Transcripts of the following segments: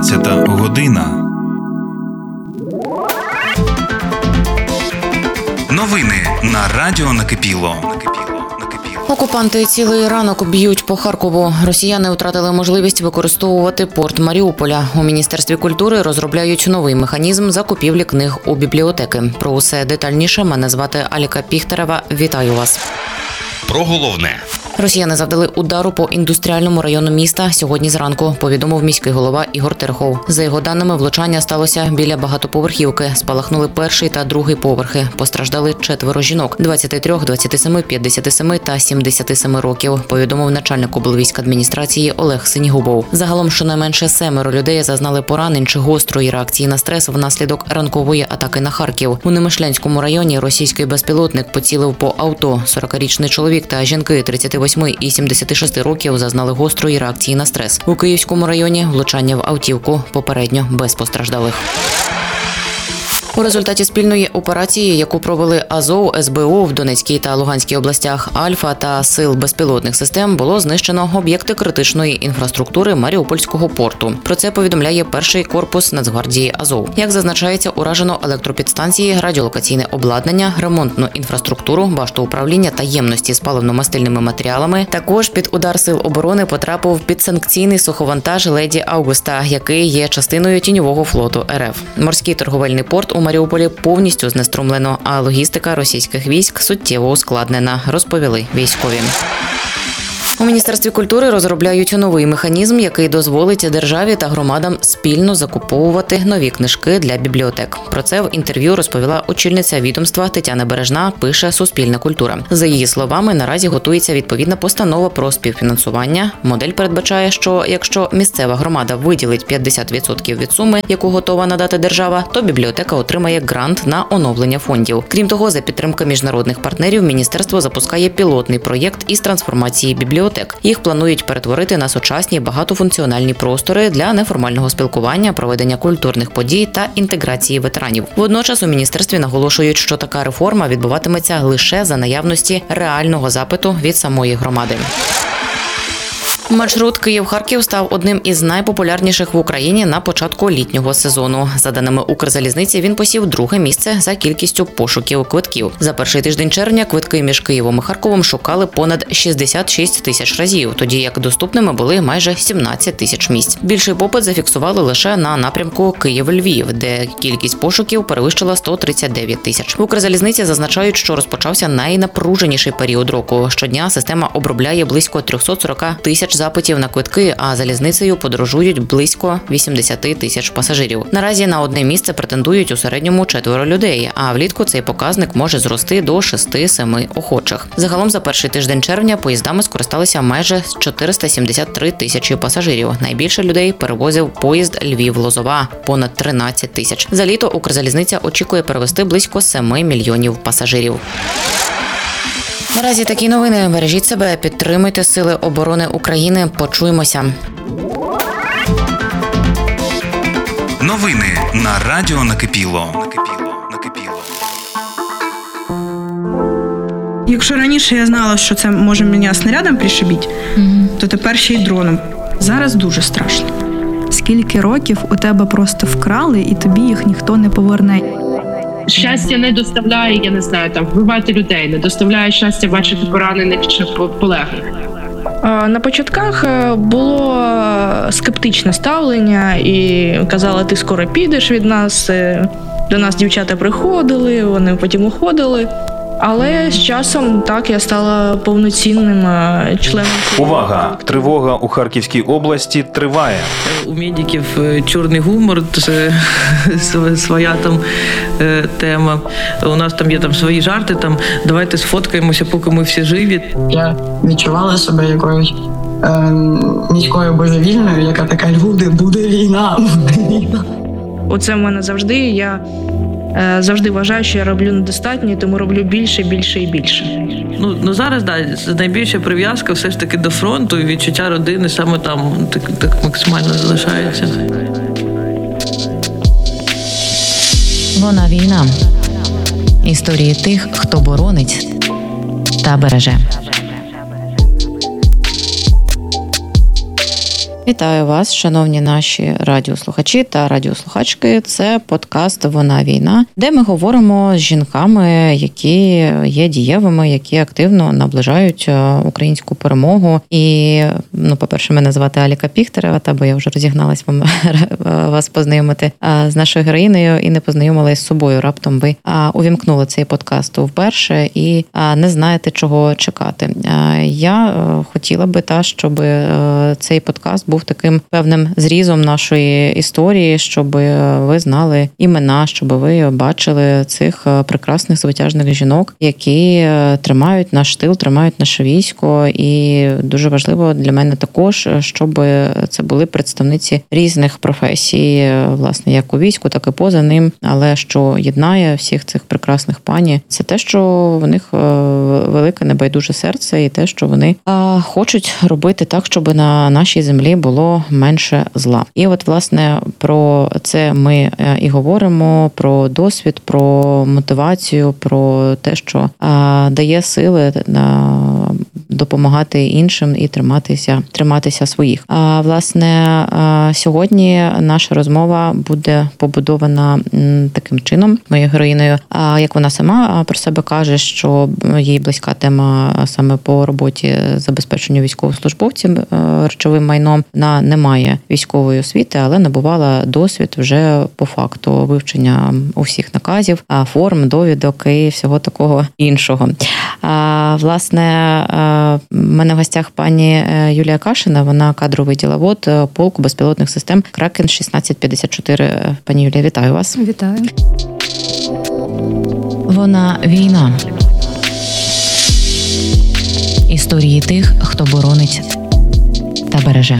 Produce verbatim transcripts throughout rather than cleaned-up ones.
дванадцята година. Новини на радіо Накипіло. Окупанти цілий ранок б'ють по Харкову. Росіяни втратили можливість використовувати порт Маріуполя. У Міністерстві культури розробляють новий механізм закупівлі книг у бібліотеки. Про усе детальніше мене звати Аліка Піхтерева. Вітаю вас. Про головне. Росіяни завдали удару по індустріальному району міста сьогодні зранку, повідомив міський голова Ігор Терехов. За його даними, влучання сталося біля багатоповерхівки. Спалахнули перший та другий поверхи. Постраждали четверо жінок – двадцяти трьох, двадцяти семи, п'ятдесяти семи та сімдесяти семи років, повідомив начальник облвійськадміністрації Олег Синігубов. Загалом щонайменше семеро людей зазнали поранень чи гострої реакції на стрес внаслідок ранкової атаки на Харків. У Немишлянському районі російський безпілотник поцілив по авто. сорокарічний чоловік та жінки тридцяти восьми і сімдесяти шести років зазнали гострої реакції на стрес. У Київському районі влучання в автівку, попередньо без постраждалих. У результаті спільної операції, яку провели Азов, ес бе у в Донецькій та Луганській областях, Альфа та Сил безпілотних систем, було знищено об'єкти критичної інфраструктури Маріупольського порту. Про це повідомляє перший корпус Нацгвардії Азов. Як зазначається, уражено електропідстанції, радіолокаційне обладнання, ремонтну інфраструктуру, башту управління та ємності з паливно-мастильними матеріалами. Також під удар Сил оборони потрапив підсанкційний суховантаж «Леді Аугуста», який є частиною тіньового флоту ер еф. Морський торговельний порт у Маріуполі повністю знеструмлено, а логістика російських військ суттєво ускладнена, розповіли військові. У Міністерстві культури розробляють новий механізм, який дозволить державі та громадам спільно закуповувати нові книжки для бібліотек. Про це в інтерв'ю розповіла очільниця відомства Тетяна Бережна, пише Суспільна культура. За її словами, наразі готується відповідна постанова про співфінансування. Модель передбачає, що якщо місцева громада виділить п'ятдесят відсотків від суми, яку готова надати держава, то бібліотека отримає грант на оновлення фондів. Крім того, за підтримки міжнародних партнерів, міністерство запускає пілотний проєкт із трансформації бібліотек. Їх планують перетворити на сучасні багатофункціональні простори для неформального спілкування, проведення культурних подій та інтеграції ветеранів. Водночас у міністерстві наголошують, що така реформа відбуватиметься лише за наявності реального запиту від самої громади. Маршрут Київ-Харків став одним із найпопулярніших в Україні на початку літнього сезону. За даними Укрзалізниці, він посів друге місце за кількістю пошуків квитків. За перший тиждень червня квитки між Києвом і Харковом шукали понад шістдесят шість тисяч разів, тоді як доступними були майже сімнадцять тисяч місць. Більший попит зафіксували лише на напрямку Київ-Львів, де кількість пошуків перевищила сто тридцять дев'ять тисяч. В Укрзалізниці зазначають, що розпочався найнапруженіший період року. Щодня система обробляє близько триста сорок тисяч запитів на квитки, а залізницею подорожують близько вісімдесят тисяч пасажирів. Наразі на одне місце претендують у середньому четверо людей, а влітку цей показник може зрости до шести-семи охочих. Загалом за перший тиждень червня поїздами скористалися майже чотириста сімдесят три тисячі пасажирів. Найбільше людей перевозив поїзд Львів-Лозова – понад тринадцять тисяч. За літо Укрзалізниця очікує перевезти близько семи мільйонів пасажирів. Наразі такі новини. Бережіть себе, підтримуйте Сили оборони України. Почуємося. Новини на радіо Накипіло. Якщо раніше я знала, що це може мене снарядом пришибити, mm-hmm. то тепер ще й дроном. Зараз дуже страшно. Скільки років у тебе просто вкрали, і тобі їх ніхто не поверне. Щастя не доставляє, я не знаю, там вбивати людей, не доставляє щастя бачити поранених чи полеглих. На початках було скептичне ставлення і казали, ти скоро підеш від нас. До нас дівчата приходили, вони потім уходили. Але з часом так я стала повноцінним членом. Увага! Тривога у Харківській області триває. У медиків чорний гумор, це своя там тема. У нас там є там свої жарти, там давайте сфоткаємося, поки ми всі живі. Я відчувала себе якоюсь е, міською божевільною, яка така, люди, буде війна, буде війна. Оце в мене завжди, я завжди вважаю, що я роблю недостатньо, тому роблю більше, більше і більше. Ну, ну зараз, да, найбільша прив'язка все ж таки до фронту, і відчуття родини саме там так, так максимально залишається. Вона війна. Історії тих, хто боронить та береже. Вітаю вас, шановні наші радіослухачі та радіослухачки. Це подкаст «Вона війна», де ми говоримо з жінками, які є дієвими, які активно наближають українську перемогу. І, ну, по-перше, мене звати Аліка Піхтерева, та бо я вже розігналась вам вас познайомити з нашою героїнею і не познайомилась з собою. Раптом ви увімкнули цей подкаст вперше і не знаєте, чого чекати. Я хотіла би та, щоб цей подкаст був таким певним зрізом нашої історії, щоб ви знали імена, щоб ви бачили цих прекрасних звитяжних жінок, які тримають наш тил, тримають наше військо. І дуже важливо для мене також, щоб це були представниці різних професій, власне, як у війську, так і поза ним. Але що єднає всіх цих прекрасних пані, це те, що в них велике небайдуже серце і те, що вони хочуть робити так, щоб на нашій землі було менше зла. І от, власне, про це ми і говоримо, про досвід, про мотивацію, про те, що дає сили допомагати іншим і триматися, триматися своїх. А, власне, сьогодні наша розмова буде побудована таким чином, моєю героїною, як вона сама про себе каже, що їй близька тема саме по роботі забезпечення військовослужбовців речовим майном. Вона не має військової освіти, але набувала досвід вже по факту вивчення усіх наказів, форм, довідок і всього такого іншого. А, власне, в мене в гостях пані Юлія Кашина, вона кадровий діловод полку безпілотних систем Кракен шістнадцять п'ятдесят чотири. Пані Юлія, вітаю вас. Вітаю. Вона війна. Історії тих, хто боронить та береже.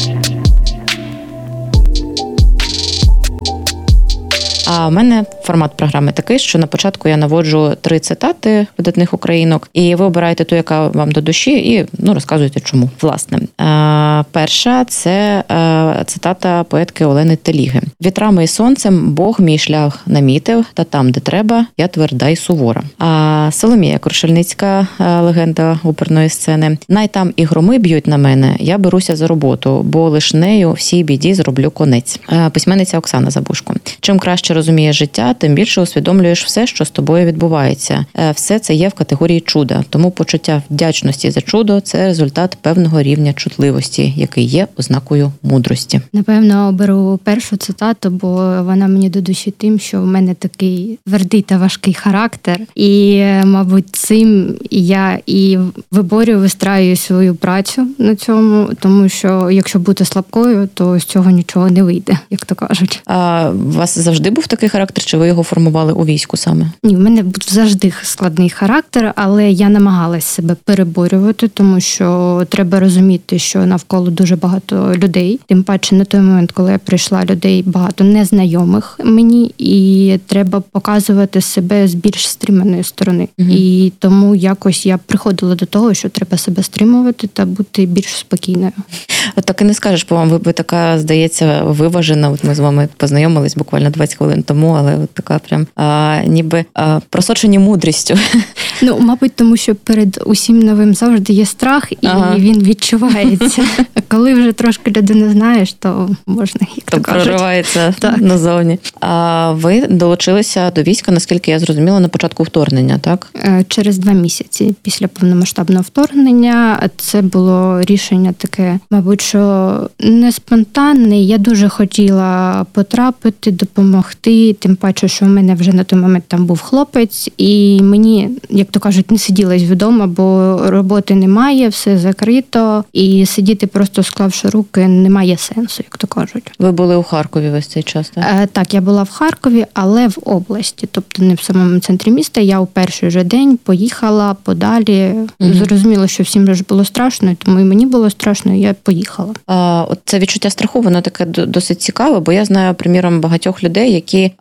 А в мене формат програми такий, що на початку я наводжу три цитати видатних українок, і ви обираєте ту, яка вам до душі, і ну розказуєте, чому. Власне, перша – це цитата поетки Олени Теліги. «Вітрами і сонцем Бог мій шлях намітив, та там, де треба, я тверда й сувора». А Соломія Крушельницька, легенда оперної сцени. «Най там і громи б'ють на мене, я беруся за роботу, бо лиш нею всій біді зроблю конець». Письменниця Оксана Забушко. «Чим краще розумієш життя, тим більше усвідомлюєш все, що з тобою відбувається. Все це є в категорії чуда, тому почуття вдячності за чудо – це результат певного рівня чутливості, який є ознакою мудрості». Напевно, оберу першу цитату, бо вона мені до душі тим, що в мене такий твердий та важкий характер. І, мабуть, цим я і виборюю, вистраюю свою працю на цьому, тому що якщо бути слабкою, то з цього нічого не вийде, як то кажуть. А у вас завжди був такий характер, чи ви його формували у війську саме? Ні, в мене був завжди складний характер, але я намагалась себе переборювати, тому що треба розуміти, що навколо дуже багато людей. Тим паче на той момент, коли я прийшла, людей багато незнайомих мені, і треба показувати себе з більш стриманої сторони. Угу. І тому якось я приходила до того, що треба себе стримувати та бути більш спокійною. От так і не скажеш, бо вам ви, ви така, здається, виважена. От ми з вами познайомились буквально двадцять хвилин тому, але от така прям а, ніби а, просочені мудрістю. Ну, мабуть, тому що перед усім новим завжди є страх, і ага. він відчувається. Коли вже трошки людини знаєш, то можна, як то, то кажуть. Проривається назовні. А ви долучилися до війська, наскільки я зрозуміла, на початку вторгнення, так? Через два місяці після повномасштабного вторгнення. Це було рішення таке, мабуть, що не спонтанне. Я дуже хотіла потрапити, допомогти, тим паче, що в мене вже на той момент там був хлопець, і мені, як то кажуть, не сиділась вдома, бо роботи немає, все закрито, і сидіти просто склавши руки немає сенсу, як то кажуть. Ви були у Харкові весь цей час, так? Е, так, я була в Харкові, але в області, тобто не в самому центрі міста. Я у перший же день поїхала подалі. Угу. Зрозуміло, що всім ж було страшно, тому і мені було страшно, і я поїхала. А, от це відчуття страху, воно таке досить цікаве, бо я знаю, приміром, багатьох людей, які поїхали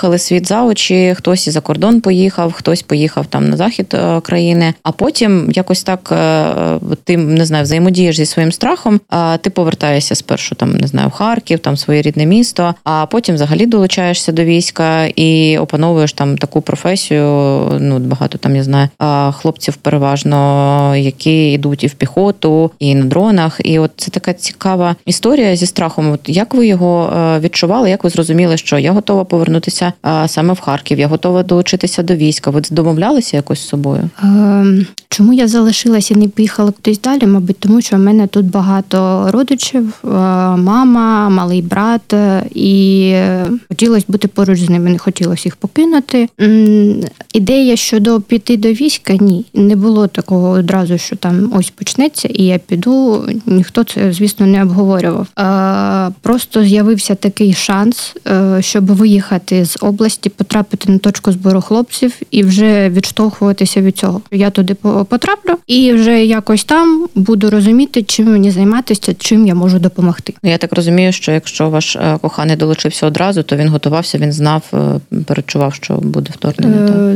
побачили світ за очі, хтось і за кордон поїхав, хтось поїхав там на захід е, країни, а потім якось так е, ти, не знаю, взаємодієш зі своїм страхом, а ти повертаєшся спершу там, не знаю, в Харків, там своє рідне місто, а потім взагалі долучаєшся до війська і опановуєш там таку професію, ну, багато там, я знаю, хлопців переважно, які йдуть і в піхоту, і на дронах, і от це така цікава історія зі страхом. От як ви його відчували, як ви зрозуміли, що я готова повернутися саме в Харків, я готова долучитися до війська, ви домовлялися якось з собою? Ем, чому я залишилася і не поїхала кудись далі? Мабуть, тому що в мене тут багато родичів, мама, малий брат, і хотілося бути поруч з ними, не хотілося їх покинути. Ідея щодо піти до війська, ні. Не було такого одразу, що там ось почнеться і я піду. Ніхто це, звісно, не обговорював. Просто з'явився такий шанс, щоб виїхати з області, потрапити на точку збору хлопців і вже відштовхуватися від цього. Я туди потраплю і вже якось там буду розуміти, чим мені займатися, чим я можу допомогти. Я так розумію, що якщо ваш коханий долучився одразу, то він готувався, він знав, перечував, що буде вторгнення.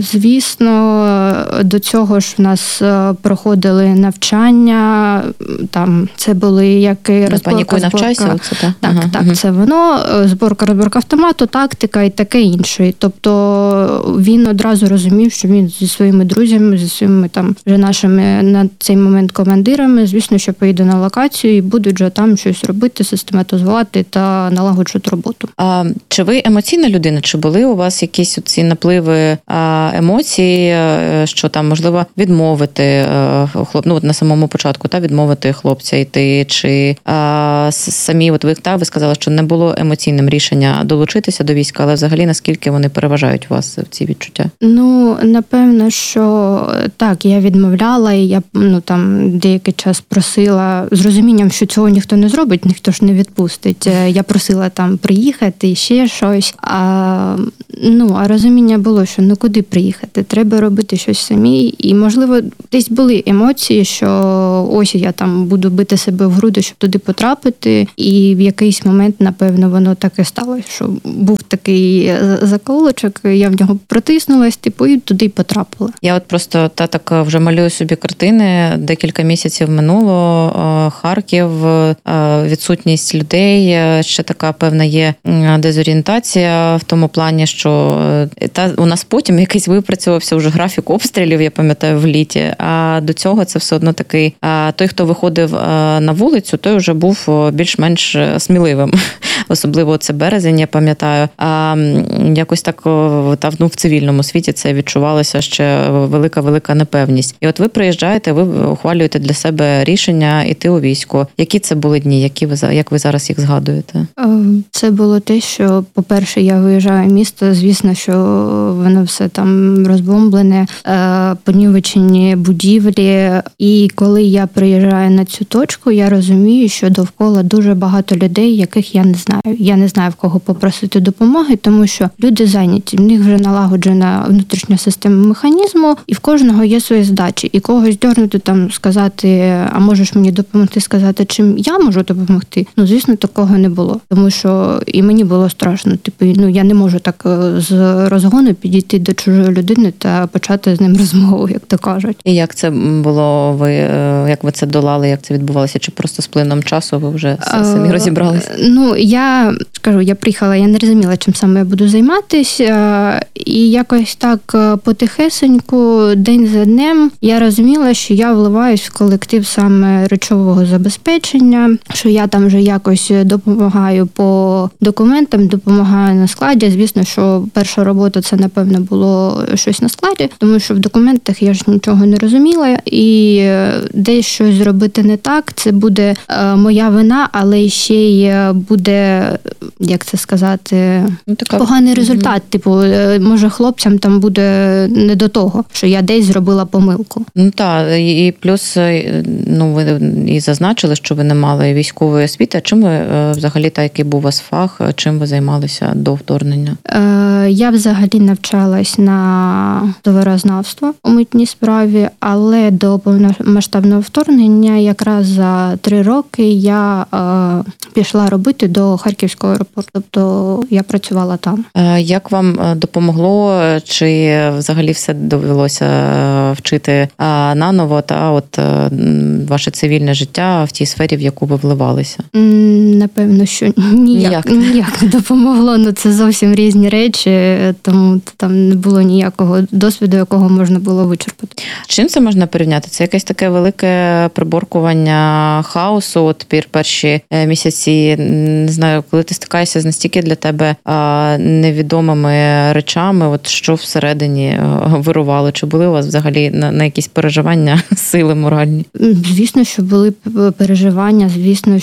Звісно, до цього ж в нас проходили навчання, там це були як і розборка, навчайся, оце, так, так, ага, так, угу. Це воно, зборка, розборка автомату, тактика і таке інше. Тобто він одразу розумів, що він зі своїми друзями, зі своїми там вже нашими на цей момент командирами, звісно, що поїде на локацію і будуть вже там щось робити, систематизувати та налагоджувати роботу. А чи ви емоційна людина? Чи були у вас якісь ці напливи емоцій, що там можливо відмовити хлоп, ну от на самому початку, та відмовити хлопця йти, чи а, самі, от ви та ви сказали, що не було емоційним рішення долучитися до війська, але взагалі наскільки вони переважають у вас ці відчуття? Ну напевно, що так, я відмовляла, і я ну там деякий час просила з розумінням, що цього ніхто не зробить, ніхто ж не відпустить. Я просила там приїхати, ще щось. А ну а розуміння було, що ну куди приїхати, треба робити щось самі. І можливо, десь були емоції, що ось я там буду бити себе в груди, щоб туди потрапити. І в якийсь момент, напевно, воно так і сталося, що був такий заколочок, я в нього протиснулась, типу, і туди потрапила. Я от просто та так вже малюю собі картини. Декілька місяців минуло, Харків, відсутність людей, ще така певна є дезорієнтація в тому плані, що та у нас потім якийсь випрацювався вже графік обстрілів, я пам'ятаю, в літі, а до цього це все одно такий, той, хто виходив на вулицю, той вже був більш-менш сміливим. Особливо це березень, я пам'ятаю. А якось так та, ну, в цивільному світі це відчувалося ще велика-велика непевність. І от ви приїжджаєте, ви ухвалюєте для себе рішення йти у військо. Які це були дні? Які ви, як ви зараз їх згадуєте? Це було те, що, по-перше, я виїжджаю в місто, звісно, що воно все там розбомблене, понівечені будівлі. І коли я приїжджаю на цю точку, я розумію, що довкола дуже багато людей, яких я не знаю. Я не знаю, в кого попросити допомоги, тому що люди зайняті, в них вже налагоджена внутрішня система механізму, і в кожного є свої задачі. І когось дьорнути там, сказати, а можеш мені допомогти, сказати, чим я можу допомогти? Ну, звісно, такого не було. Тому що і мені було страшно. Типу, ну, я не можу так з розгону підійти до чужої людини та почати з ним розмову, як то кажуть. І як це було, ви, як ви це долали, як це відбувалося? Чи просто з плином часу ви вже самі розібралися? Ну, я скажу, я приїхала, я не розуміла, чим саме я буду займатися, і якось так потихесеньку, день за днем, я розуміла, що я вливаюсь в колектив саме речового забезпечення, що я там вже якось допомагаю по документам, допомагаю на складі. Звісно, що перша робота це, напевно, було щось на складі, тому що в документах я ж нічого не розуміла, і десь щось зробити не так, це буде моя вина, але ще й буде, як це сказати, ну, така... поганий результат. Mm-hmm. Типу, може, хлопцям там буде не до того, що я десь зробила помилку. Ну так, і плюс, ну, ви і зазначили, що ви не мали військової освіти. Чим ви взагалі, та який був у вас фах, чим ви займалися до вторгнення? Е, я взагалі навчалась на товарознавство у митній справі, але до повномасштабного вторгнення якраз за три роки я е, пішла робити до Харківського аеропорту. Тобто я працювала там. Е, Як вам е, допомогло, чи взагалі все довелося е, вчити е, наново, та от е, м, ваше цивільне життя в тій сфері, в яку ви вливалися? М, Напевно, що ніяк, Ніяк. ніяк не допомогло. Ну це зовсім різні речі, тому там не було ніякого досвіду, якого можна було вичерпати. З чим це можна порівняти? Це якесь таке велике приборкування хаосу, от пір перші е, місяці, не знаю, коли ти стикаєшся з настільки для тебе а, невідомими речами, от що всередині е, вирувало? Чи були у вас взагалі на, на якісь переживання, сили моральні? Звісно, що були п- переживання, звісно,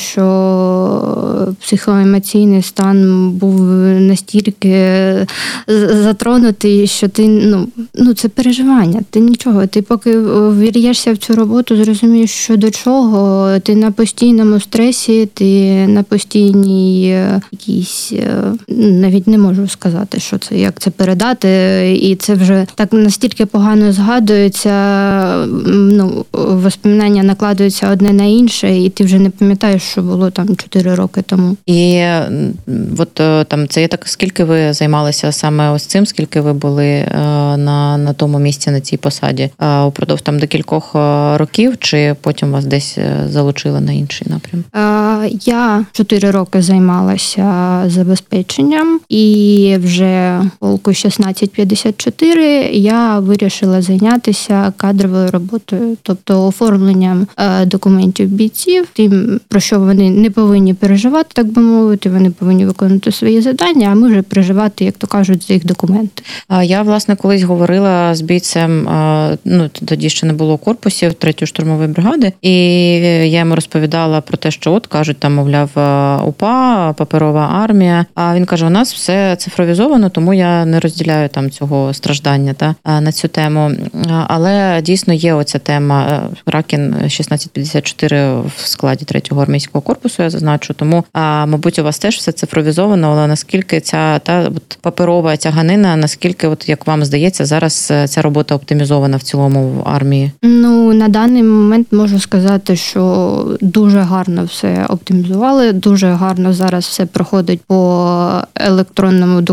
що психоемоційний стан був настільки з- затронутий, що ти, ну, ну це переживання, ти нічого, ти поки вір'єшся в цю роботу, зрозумієш, що до чого, ти на постійному стресі, ти на постійній е, якійсь, е, навіть не можу сказати, що це, як це передати, і це вже так настільки погано згадується, м, ну, воспоминання накладуються одне на інше, і ти вже не пам'ятаєш, що було там чотири роки тому. І м, от е, там це є так, скільки ви займалися саме ось цим, скільки ви були е, на, на тому місці, на цій посаді? Е, Упродовж там декількох е, років, чи потім вас десь е, залучили на інший напрям? Е, Я чотири роки займалася забезпеченням, і вже в полку шістнадцять п'ятдесят чотири я вирішила зайнятися кадровою роботою, тобто оформленням е, документів бійців, тим, про що вони не повинні переживати, так би мовити, вони повинні виконувати свої завдання, а ми вже переживати, як то кажуть, за їх документи. А я, власне, колись говорила з бійцем, е, ну, тоді ще не було корпусів третьої штурмової бригади, і я йому розповідала про те, що от, кажуть, там, мовляв, УПА, паперова армія, а він каже, у нас все цифровізовано, тому я не розділяю там цього страждання та, на цю тему. Але дійсно є оця тема Ракін шістнадцять п'ятдесят чотири в складі третього армійського корпусу, я зазначу, тому, а, мабуть, у вас теж все цифровізовано, але наскільки ця та от, паперова тяганина, наскільки, от, як вам здається, зараз ця робота оптимізована в цілому в армії? Ну, на даний момент можу сказати, що дуже гарно все оптимізували, дуже гарно зараз все проходить по електронному